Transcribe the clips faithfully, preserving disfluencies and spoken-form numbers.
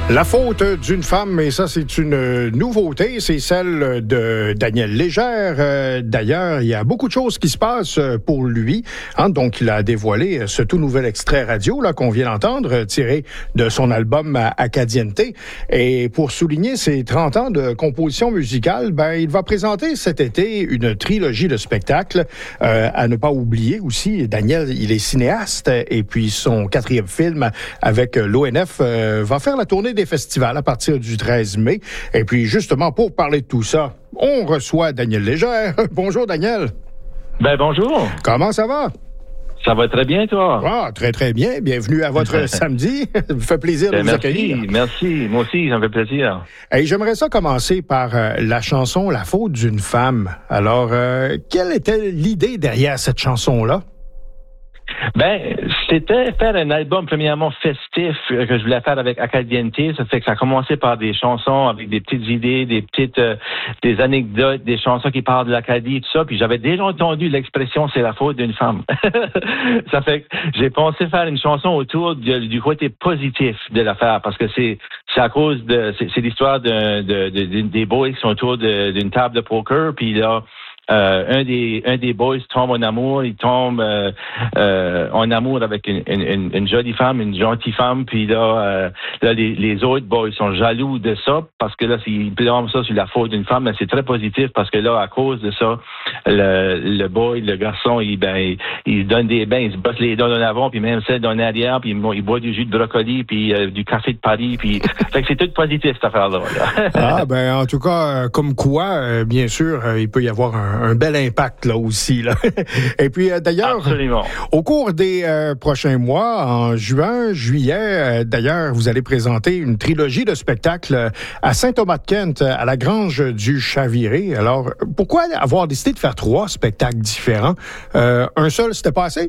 La faute d'une femme, et ça c'est une nouveauté, c'est celle de Daniel Légère. Euh, d'ailleurs, il y a beaucoup de choses qui se passent pour lui. Hein, donc, il a dévoilé ce tout nouvel extrait radio là qu'on vient d'entendre, tiré de son album Acadiente. Et pour souligner ses trente ans de composition musicale, ben il va présenter cet été une trilogie de spectacles. Euh, à ne pas oublier aussi, Daniel, il est cinéaste, et puis son quatrième film avec l'O N F euh, va faire la tournée des festivals à partir du treize mai. Et puis, justement, pour parler de tout ça, on reçoit Daniel Légère. Bonjour, Daniel. Ben, bonjour. Comment ça va? Ça va très bien, toi? Ah, très, très bien. Bienvenue à votre samedi. Ça me fait plaisir ben, de vous merci, accueillir. Merci, moi aussi, ça me fait plaisir. Et j'aimerais ça commencer par euh, la chanson « La faute d'une femme ». Alors, euh, quelle était l'idée derrière cette chanson-là? Ben, c'était faire un album premièrement festif que je voulais faire avec Acadiente. Ça fait que ça a commencé par des chansons avec des petites idées, des petites euh, des anecdotes, des chansons qui parlent de l'Acadie et tout ça. Puis j'avais déjà entendu l'expression c'est la faute d'une femme. Ça fait que j'ai pensé faire une chanson autour de, du côté positif de l'affaire parce que c'est c'est à cause de c'est, c'est l'histoire de, de, de, de des boys qui sont autour de, d'une table de poker. Puis là. Euh, un des un des boys tombe en amour, il tombe euh, euh, en amour avec une, une, une jolie femme, une gentille femme, puis là, euh, là les, les autres boys sont jaloux de ça parce que là, ils blâment ça sur la faute d'une femme, mais c'est très positif parce que là, à cause de ça, le, le boy, le garçon, il ben il, il se donne des bains, il se bosse les dents en avant, puis même celle en arrière, puis il, il boit du jus de brocoli, puis euh, du café de Paris, puis fait que c'est tout positif cette affaire-là. Là. Ah ben en tout cas, euh, comme quoi, euh, bien sûr, euh, il peut y avoir un un bel impact là aussi. Là. Et puis euh, d'ailleurs, Absolument. Au cours des euh, prochains mois, en juin, juillet, euh, d'ailleurs, vous allez présenter une trilogie de spectacles à Saint-Thomas-de-Kent, à la Grange du Chaviré. Alors, pourquoi avoir décidé de faire trois spectacles différents? Euh, un seul, c'était pas assez?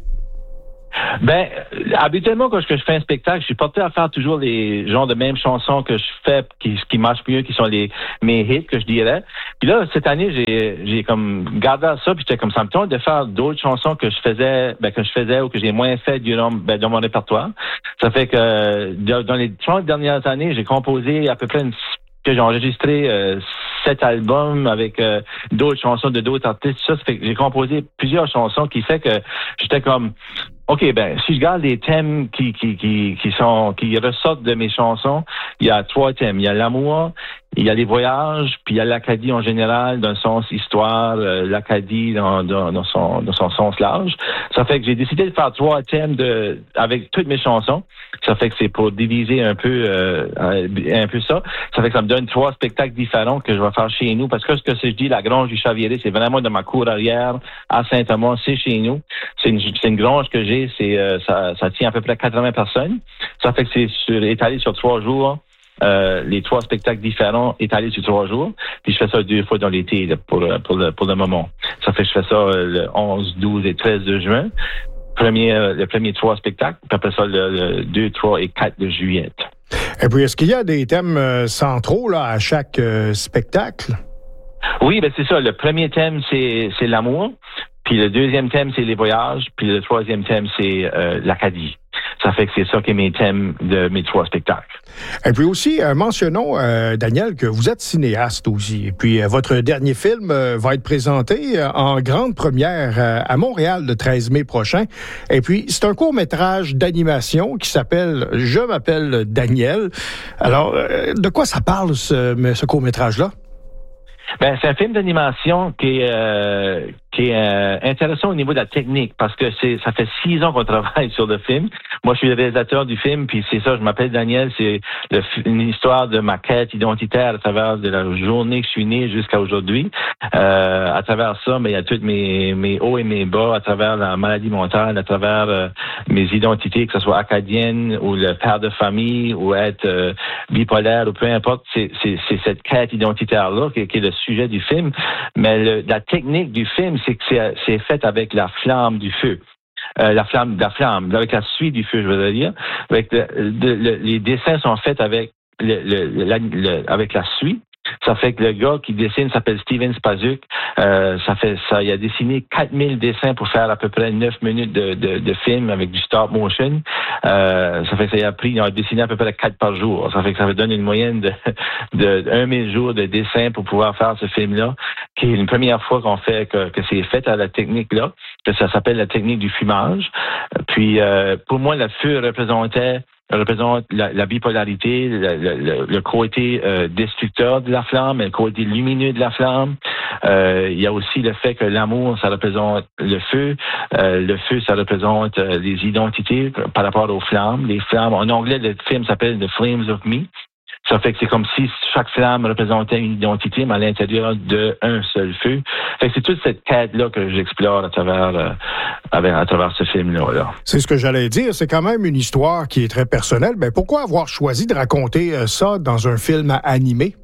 Ben, habituellement, quand je fais un spectacle, je suis porté à faire toujours les genres de mêmes chansons que je fais, qui, qui marchent mieux, qui sont les, mes hits, que je dirais. Puis là, cette année, j'ai, j'ai comme gardé ça, puis j'étais comme ça me tente de faire d'autres chansons que je faisais, ben, que je faisais ou que j'ai moins fait durant, ben, dans mon répertoire. Ça fait que, dans les trente dernières années, j'ai composé à peu près une que j'ai enregistré euh, sept albums avec euh, d'autres chansons de d'autres artistes. Ça, ça fait que j'ai composé plusieurs chansons qui fait que j'étais comme OK, ben, si je garde les thèmes qui, qui, qui, qui sont, qui ressortent de mes chansons, il y a trois thèmes. Il y a l'amour, il y a les voyages, puis il y a l'Acadie en général, dans le sens histoire, euh, l'Acadie dans, dans, dans son, dans son sens large. Ça fait que j'ai décidé de faire trois thèmes de, avec toutes mes chansons. Ça fait que c'est pour diviser un peu, euh, un peu ça. Ça fait que ça me donne trois spectacles différents que je vais faire chez nous. Parce que ce que je dis, la Grange du Chaviré, c'est vraiment de ma cour arrière à Saint-Thomas, c'est chez nous. C'est une, c'est une grange que j'ai. C'est euh, ça, ça tient à peu près quatre-vingts personnes. Ça fait que c'est sur, étalé sur trois jours. Euh, les trois spectacles différents étalés sur trois jours. Puis je fais ça deux fois dans l'été là, pour, pour, le, pour le moment. Ça fait que je fais ça euh, le onze, douze et treize de juin. Premier, euh, le premier trois spectacles. Puis après ça, le, le deux, trois et quatre de juillet. Et puis, est-ce qu'il y a des thèmes euh, centraux là, à chaque euh, spectacle? Oui, ben c'est ça. Le premier thème, c'est, c'est l'amour. Puis le deuxième thème, c'est les voyages. Puis le troisième thème, c'est euh, l'Acadie. Ça fait que c'est ça qui est mes thèmes de mes trois spectacles. Et puis aussi, euh, mentionnons, euh, Daniel, que vous êtes cinéaste aussi. Et puis, euh, votre dernier film euh, va être présenté euh, en grande première euh, à Montréal le treize mai prochain. Et puis, c'est un court-métrage d'animation qui s'appelle « Je m'appelle Daniel ». Alors, euh, de quoi ça parle, ce, ce court-métrage-là? Ben, c'est un film d'animation qui est, euh, qui est euh, intéressant au niveau de la technique parce que c'est ça fait six ans qu'on travaille sur le film. Moi, je suis le réalisateur du film, puis c'est ça, je m'appelle Daniel. C'est le, une histoire de ma quête identitaire à travers de la journée que je suis né jusqu'à aujourd'hui. Euh, à travers ça, mais il y a tous mes, mes hauts et mes bas, à travers la maladie mentale, à travers euh, mes identités, que ce soit acadienne ou le père de famille ou être euh, bipolaire ou peu importe. C'est, c'est, c'est cette quête identitaire-là qui, qui est le sujet du film. Mais le, la technique du film, c'est que c'est, c'est fait avec la flamme du feu. Euh, la flamme, la flamme, avec la suie du feu, je veux dire. Avec le, le, le, les dessins sont faits avec le, le, la, le, avec la suie. Ça fait que le gars qui dessine s'appelle Steven Spazuk. Euh, ça fait ça, il a dessiné quatre mille dessins pour faire à peu près neuf minutes de, de, de film avec du stop motion. Euh, ça fait que ça il a pris, il a dessiné à peu près quatre par jour. Ça fait que ça donne une moyenne de, de, de un mille jours de dessin pour pouvoir faire ce film-là, qui est une première fois qu'on fait que, que c'est fait à la technique-là, que ça s'appelle la technique du fumage. Puis euh, pour moi, le feu représentait représente la, la bipolarité, le, le, le côté euh, destructeur de la flamme, le côté lumineux de la flamme. Euh, il y a aussi le fait que l'amour, ça représente le feu. Euh, le feu, ça représente euh, les identités par rapport aux flammes. Les flammes, en anglais, le film s'appelle The Flames of Me. Ça fait que c'est comme si chaque flamme représentait une identité, mais à l'intérieur d'un seul feu. Fait que c'est toute cette quête-là que j'explore à travers, euh, à travers ce film-là. Là. C'est ce que j'allais dire. C'est quand même une histoire qui est très personnelle. Ben, pourquoi avoir choisi de raconter ça dans un film animé?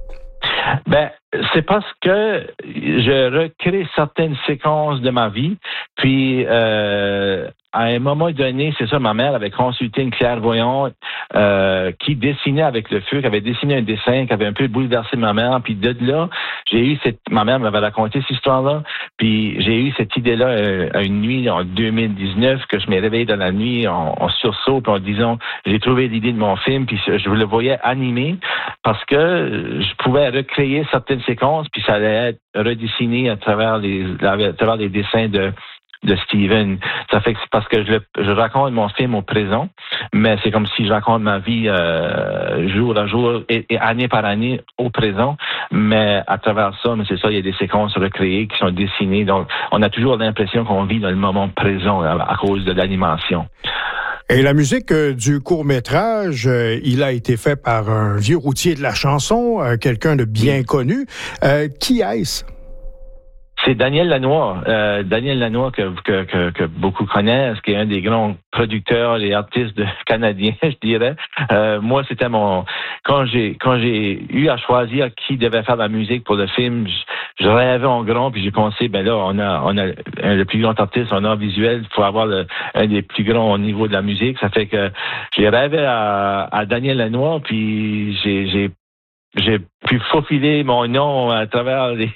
Ben, c'est parce que je recrée certaines séquences de ma vie, puis euh, à un moment donné, c'est ça, ma mère avait consulté une clairvoyante euh, qui dessinait avec le feu, qui avait dessiné un dessin qui avait un peu bouleversé ma mère, puis de là, j'ai eu cette, ma mère m'avait raconté cette histoire-là, puis j'ai eu cette idée-là euh, une nuit en deux mille dix-neuf, que je m'ai réveillé dans la nuit en, en sursaut, puis en disant, j'ai trouvé l'idée de mon film, puis je le voyais animé, parce que je pouvais recréer certaines séquences, puis ça allait être redessiné à travers les, à travers les dessins de de Steven. Ça fait que c'est parce que je, le, je raconte mon film au présent, mais c'est comme si je raconte ma vie euh, jour à jour et, et année par année au présent, mais à travers ça, mais c'est ça, il y a des séquences recréées qui sont dessinées, donc on a toujours l'impression qu'on vit dans le moment présent à, à cause de l'animation. Et la musique euh, du court-métrage, euh, il a été fait par un vieux routier de la chanson, euh, quelqu'un de bien connu. Euh, qui est-ce? C'est Daniel Lanois. Euh, Daniel Lanois que, que, que, que beaucoup connaissent, qui est un des grands producteurs et artistes de, canadiens, je dirais. Euh, moi, c'était mon... Quand j'ai quand j'ai eu à choisir qui devait faire la musique pour le film, je, je rêvais en grand, puis j'ai pensé, ben là, on a on a un, le plus grand artiste en art visuel, il faut avoir le, un des plus grands au niveau de la musique. Ça fait que j'ai rêvé à, à Daniel Lanois, puis j'ai... j'ai j'ai pu faufiler mon nom à travers les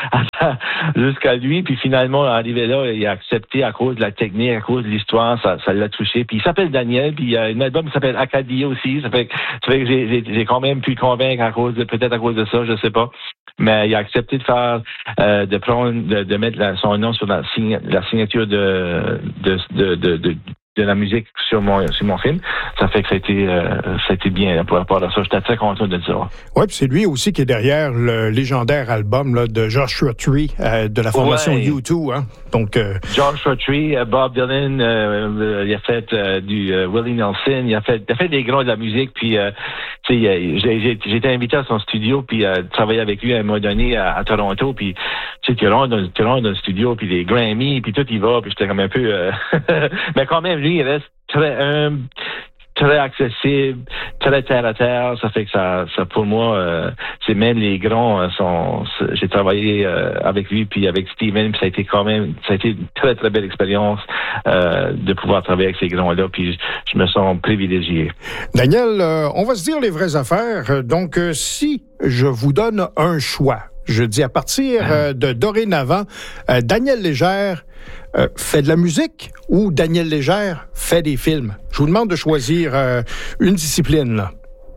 jusqu'à lui, puis finalement arrivé là, il a accepté à cause de la technique, à cause de l'histoire, ça, ça l'a touché. Puis il s'appelle Daniel, puis il y a un album qui s'appelle Acadia aussi. Ça fait, ça fait que j'ai, j'ai, j'ai quand même pu convaincre à cause de, peut-être à cause de ça, je sais pas. Mais il a accepté de faire, euh, de prendre, de, de mettre la, son nom sur la, sign, la signature de de de de, de de la musique sur mon sur mon film. Ça fait que ça a été, euh, ça a été bien par rapport à ça. J'étais très content de ça. Oui, puis c'est lui aussi qui est derrière le légendaire album là, de Joshua Tree, euh, de la formation ouais. U deux. Hein? Donc, euh... Joshua Tree, euh, Bob Dylan, euh, il a fait euh, du euh, Willie Nelson, il a fait, il a fait des grands de la musique. Puis, euh, tu sais, j'ai, j'ai, j'ai été invité à son studio, puis euh, travailler avec lui à un moment donné à, à Toronto. Puis, tu sais, tu rentres dans, tu rentres dans le studio, puis les Grammy, puis tout y va. Puis j'étais comme un peu... Euh... Mais quand même, lui, il reste très humble, très accessible, très terre à terre. Ça fait que ça, ça pour moi, euh, c'est même les grands. Euh, sont, j'ai travaillé euh, avec lui puis avec Steven, puis ça a été quand même, ça a été une très très belle expérience euh, de pouvoir travailler avec ces grands-là. Puis je, je me sens privilégié. Daniel, euh, on va se dire les vraies affaires. Donc, euh, si je vous donne un choix, je dis à partir euh, de dorénavant, euh, Daniel Légère euh, fait de la musique ou Daniel Légère fait des films? Je vous demande de choisir euh, une discipline, là.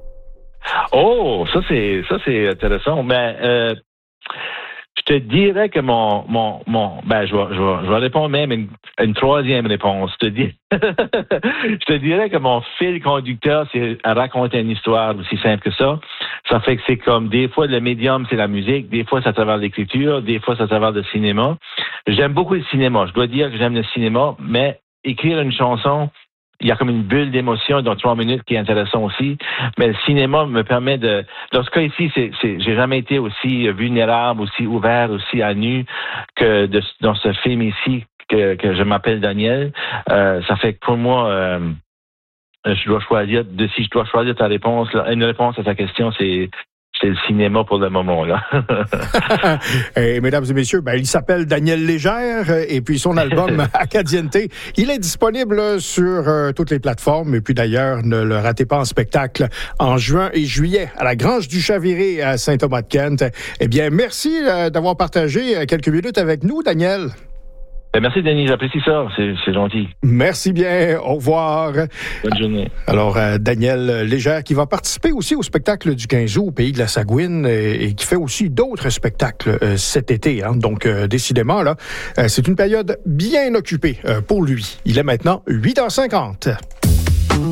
Oh, ça c'est ça c'est intéressant. Mais euh, je te dirais que mon mon mon ben je vais je vais, je vais répondre même une, une troisième réponse. Je te dis je te dirais que mon fil conducteur, c'est à raconter une histoire aussi simple que ça. Ça fait que c'est comme des fois le médium c'est la musique, des fois c'est à travers l'écriture, des fois c'est à travers le cinéma. J'aime beaucoup le cinéma. Je dois dire que j'aime le cinéma, mais écrire une chanson, il y a comme une bulle d'émotion dans trois minutes qui est intéressant aussi. Mais le cinéma me permet de... Dans ce cas ici, c'est, c'est, j'ai jamais été aussi vulnérable, aussi ouvert, aussi à nu que de, dans ce film ici que, que je m'appelle Daniel. Euh, ça fait que pour moi, euh, je dois choisir... De, si je dois choisir ta réponse, là, une réponse à ta question, c'est... c'est le cinéma pour le moment, là. Et mesdames et messieurs, ben, il s'appelle Daniel Légère et puis son album Acadienneté, il est disponible sur euh, toutes les plateformes. Et puis d'ailleurs, ne le ratez pas en spectacle en juin et juillet à la Grange du Chaviré à Saint-Thomas-de-Kent. Eh bien, merci euh, d'avoir partagé quelques minutes avec nous, Daniel. Ben, merci, Denis. J'apprécie ça. C'est, c'est gentil. Merci bien. Au revoir. Bonne journée. Alors, euh, Daniel Légère, qui va participer aussi au spectacle du quinze août au Pays de la Sagouine et, et qui fait aussi d'autres spectacles euh, cet été. Hein. Donc, euh, décidément, là, euh, c'est une période bien occupée euh, pour lui. Il est maintenant huit heures cinquante.